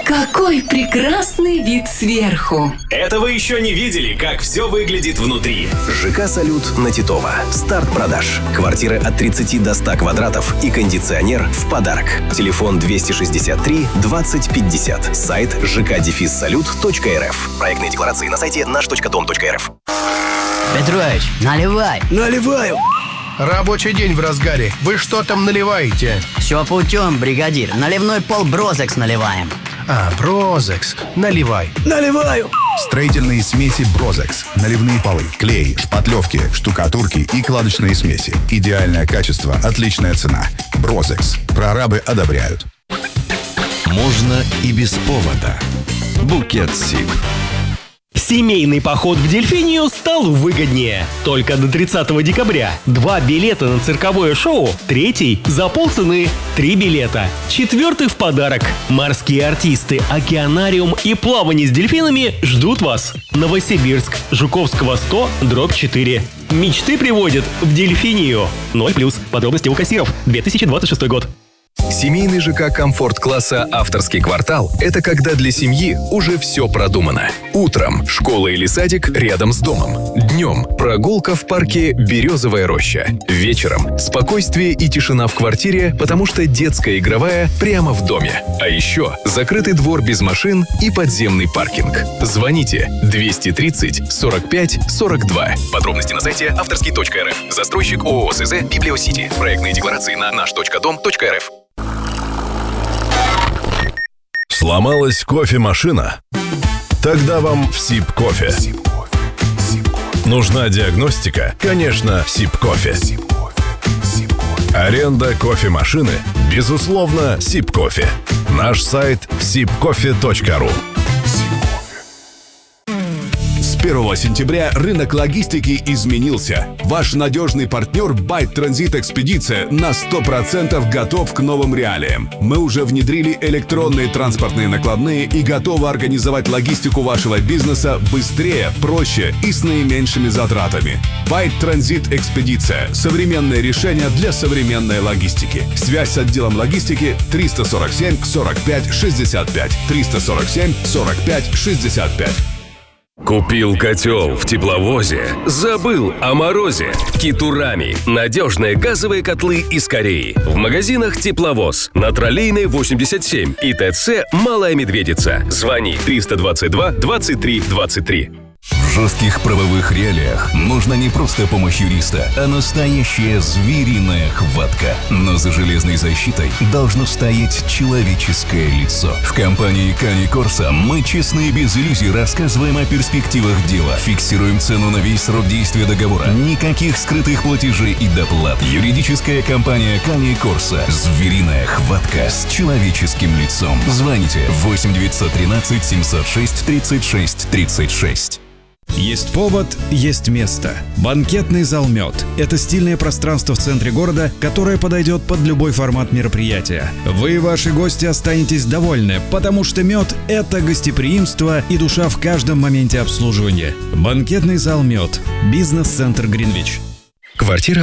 Какой прекрасный вид сверху! Это вы еще не видели, как все выглядит внутри. ЖК «Салют» на Титова. Старт продаж. Квартиры от 30 до 100 квадратов и кондиционер в подарок. Телефон 263 20 50. Сайт jk-salut.rf. Проектные декларации на сайте наш.дом.рф. Петрович, наливай. Наливаю. Рабочий день в разгаре. Вы что там наливаете? Все путем, бригадир. Наливной пол Брозекс наливаем. Брозекс. Наливай. Наливаю. Строительные смеси «Брозекс». Наливные полы, клей, шпатлевки, штукатурки и кладочные смеси. Идеальное качество, отличная цена. «Брозекс». Прорабы одобряют. Можно и без повода. Букет СИП. Семейный поход в Дельфинию стал выгоднее. Только до 30 декабря 2 билета на цирковое шоу, 3 за полцены, 3 билета, 4 в подарок. Морские артисты, океанариум и плавание с дельфинами ждут вас. Новосибирск, Жуковского 100, дробь 4. Мечты приводят в Дельфинию. 0+. Подробности у кассиров. 2026 год. Семейный ЖК «Комфорт-класса» «Авторский квартал» — это когда для семьи уже все продумано. Утром — школа или садик рядом с домом. Днем — прогулка в парке «Березовая роща». Вечером — спокойствие и тишина в квартире, потому что детская игровая прямо в доме. А еще закрытый двор без машин и подземный паркинг. Звоните 230 45 42. Подробности на сайте авторский.рф. Застройщик ООО СЗ «Библиосити». Проектные декларации на наш.дом.рф. Сломалась кофемашина? Тогда вам в СИП кофе. Нужна диагностика? Конечно, СИП кофе. Аренда кофемашины? Безусловно, СИП кофе. Наш сайт sipcofe.ru. С 1 сентября рынок логистики изменился. Ваш надежный партнер Byte Transit Экспедиция на 100% готов к новым реалиям. Мы уже внедрили электронные транспортные накладные и готовы организовать логистику вашего бизнеса быстрее, проще и с наименьшими затратами. Byte Transit Экспедиция. Современное решение для современной логистики. Связь с отделом логистики 347 45 65. 347 45 65. Купил котел в тепловозе, забыл о морозе. Китурами. Надежные газовые котлы из Кореи. В магазинах «Тепловоз», на Троллейной 87 и ТЦ «Малая Медведица». Звони 322 23 23. В жестких правовых реалиях нужна не просто помощь юриста, а настоящая звериная хватка. Но за железной защитой должно стоять человеческое лицо. В компании Кани Корса мы честно и без иллюзий рассказываем о перспективах дела. Фиксируем цену на весь срок действия договора. Никаких скрытых платежей и доплат. Юридическая компания Кани Корса. Звериная хватка с человеческим лицом. Звоните 8 913 706 36 36. Есть повод, есть место. Банкетный зал «Мед» — это стильное пространство в центре города, которое подойдет под любой формат мероприятия. Вы и ваши гости останетесь довольны, потому что «Мед» — это гостеприимство и душа в каждом моменте обслуживания. Банкетный зал «Мед». Бизнес-центр Гринвич. Квартира